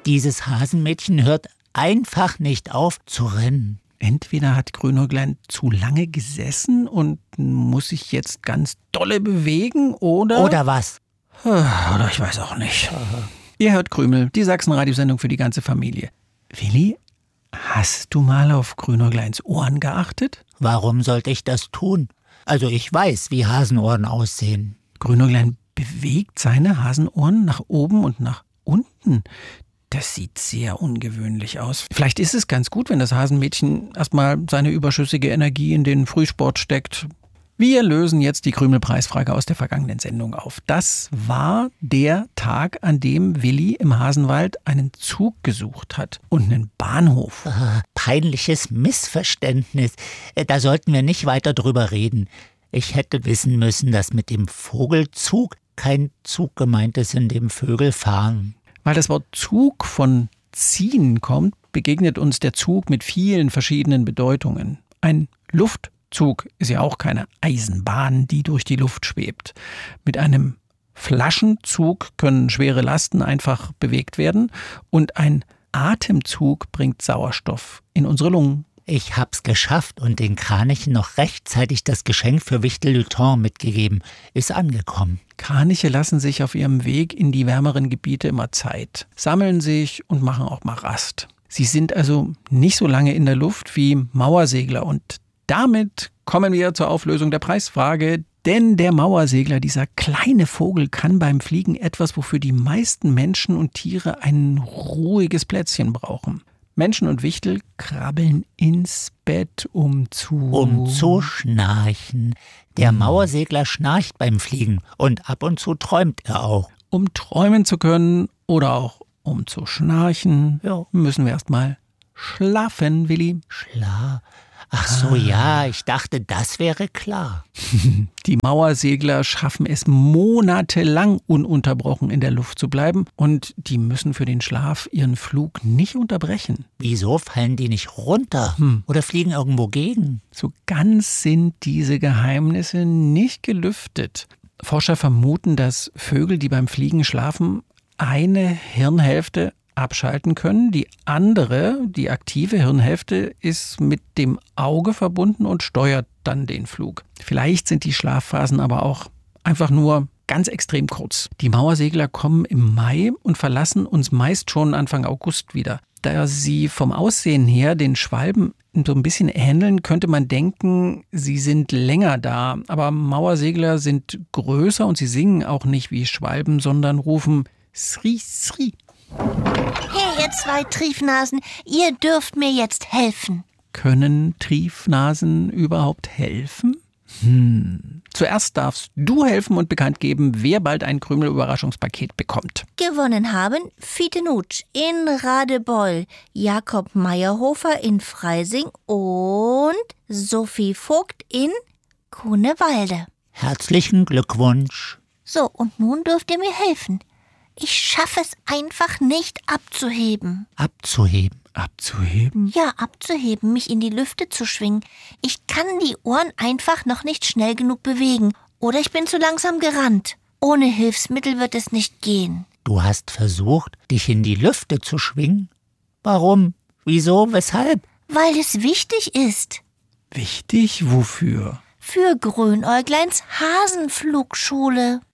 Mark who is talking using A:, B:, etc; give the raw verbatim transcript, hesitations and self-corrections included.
A: Dieses Hasenmädchen hört einfach nicht auf zu rennen.
B: Entweder hat Grünäuglein zu lange gesessen und muss sich jetzt ganz dolle bewegen, oder...
A: Oder was?
B: Oder ich weiß auch nicht. Ihr hört Krümel, die Sachsen-Radiosendung für die ganze Familie. Willi, hast du mal auf Grünäugleins Ohren geachtet?
A: Warum sollte ich das tun? Also ich weiß, wie Hasenohren aussehen.
B: Grünäuglein bewegt seine Hasenohren nach oben und nach unten. Das sieht sehr ungewöhnlich aus. Vielleicht ist es ganz gut, wenn das Hasenmädchen erstmal seine überschüssige Energie in den Frühsport steckt. Wir lösen jetzt die Krümel-Preisfrage aus der vergangenen Sendung auf. Das war der Tag, an dem Willi im Hasenwald einen Zug gesucht hat und einen Bahnhof.
A: Ah, peinliches Missverständnis. Da sollten wir nicht weiter drüber reden. Ich hätte wissen müssen, dass mit dem Vogelzug kein Zug gemeint ist, in dem Vögel fahren.
B: Weil das Wort Zug von ziehen kommt, begegnet uns der Zug mit vielen verschiedenen Bedeutungen. Ein Luftzug ist ja auch keine Eisenbahn, die durch die Luft schwebt. Mit einem Flaschenzug können schwere Lasten einfach bewegt werden und ein Atemzug bringt Sauerstoff in unsere Lungen.
A: Ich hab's geschafft und den Kranichen noch rechtzeitig das Geschenk für Wichtel-Luton mitgegeben. Ist angekommen.
B: Kraniche lassen sich auf ihrem Weg in die wärmeren Gebiete immer Zeit, sammeln sich und machen auch mal Rast. Sie sind also nicht so lange in der Luft wie Mauersegler und damit kommen wir zur Auflösung der Preisfrage, denn der Mauersegler, dieser kleine Vogel, kann beim Fliegen etwas, wofür die meisten Menschen und Tiere ein ruhiges Plätzchen brauchen. Menschen und Wichtel krabbeln ins Bett, um zu...
A: Um zu schnarchen. Der Mauersegler schnarcht beim Fliegen und ab und zu träumt er auch.
B: Um träumen zu können oder auch um zu schnarchen,
A: ja. müssen
B: wir erst mal schlafen, Willi.
A: Schla... Ach so, ah. ja, ich dachte, das wäre klar.
B: Die Mauersegler schaffen es monatelang ununterbrochen in der Luft zu bleiben und die müssen für den Schlaf ihren Flug nicht unterbrechen.
A: Wieso fallen die nicht runter hm. oder fliegen irgendwo gegen?
B: So ganz sind diese Geheimnisse nicht gelüftet. Forscher vermuten, dass Vögel, die beim Fliegen schlafen, eine Hirnhälfte abschalten können. Die andere, die aktive Hirnhälfte, ist mit dem Auge verbunden und steuert dann den Flug. Vielleicht sind die Schlafphasen aber auch einfach nur ganz extrem kurz. Die Mauersegler kommen im Mai und verlassen uns meist schon Anfang August wieder. Da sie vom Aussehen her den Schwalben so ein bisschen ähneln, könnte man denken, sie sind länger da. Aber Mauersegler sind größer und sie singen auch nicht wie Schwalben, sondern rufen Sri, Sri.
C: Hey, ihr zwei Triefnasen, ihr dürft mir jetzt helfen.
B: Können Triefnasen überhaupt helfen? Hm. Zuerst darfst du helfen und bekannt geben, wer bald ein Krümel-Überraschungspaket bekommt.
C: Gewonnen haben Fiete Nutsch in Radebeul, Jakob Meyerhofer in Freising und Sophie Vogt in Grunewalde.
A: Herzlichen Glückwunsch.
C: So, und nun dürft ihr mir helfen. Ich schaffe es einfach nicht abzuheben.
A: Abzuheben?
B: Abzuheben?
C: Ja, abzuheben, mich in die Lüfte zu schwingen. Ich kann die Ohren einfach noch nicht schnell genug bewegen. Oder ich bin zu langsam gerannt. Ohne Hilfsmittel wird es nicht gehen.
A: Du hast versucht, dich in die Lüfte zu schwingen? Warum? Wieso? Weshalb?
C: Weil es wichtig ist.
B: Wichtig? Wofür?
C: Für Grünäugleins Hasenflugschule.